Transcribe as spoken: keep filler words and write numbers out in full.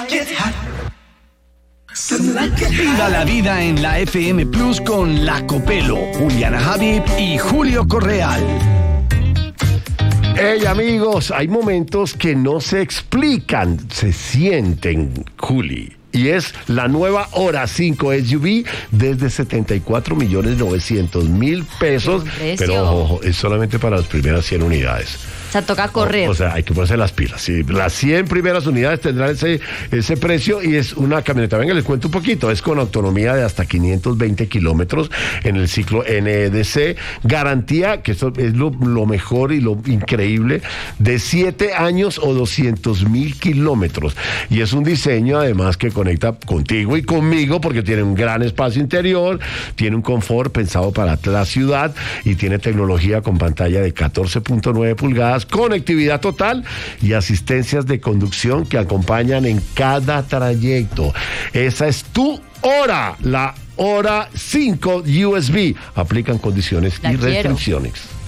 Viva la vida en la F M Plus con La Copelo, Juliana Habib y Julio Correal. Hey amigos, hay momentos que no se explican, se sienten, Juli. Y es la nueva Hora cinco S U V desde setenta y cuatro millones novecientos mil pesos. Pero ojo, es solamente para las primeras cien unidades. O sea, toca correr. O, o sea, hay que ponerse las pilas. Sí, las cien primeras unidades tendrán ese, ese precio y es una camioneta. Venga, les cuento un poquito. Es con autonomía de hasta quinientos veinte kilómetros en el ciclo N E D C. Garantía, que esto es lo, lo mejor y lo increíble, de siete años o doscientos mil kilómetros. Y es un diseño, además, que conecta contigo y conmigo porque tiene un gran espacio interior, tiene un confort pensado para la ciudad y tiene tecnología con pantalla de catorce punto nueve pulgadas, conectividad total y asistencias de conducción que acompañan en cada trayecto. Esa es tu hora, la Hora cinco U S B. Aplican condiciones La y quiero. restricciones.